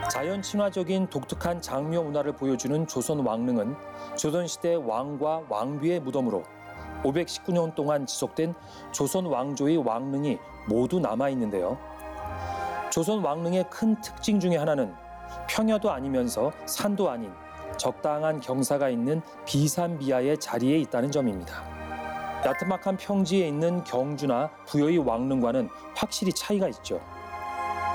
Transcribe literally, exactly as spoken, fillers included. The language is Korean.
자연 친화적인 독특한 장묘 문화를 보여주는 조선 왕릉은 조선시대 왕과 왕비의 무덤으로 오백십구 년 동안 지속된 조선 왕조의 왕릉이 모두 남아있는데요. 조선 왕릉의 큰 특징 중에 하나는 평야도 아니면서 산도 아닌 적당한 경사가 있는 비산비하의 자리에 있다는 점입니다. 야트막한 평지에 있는 경주나 부여의 왕릉과는 확실히 차이가 있죠.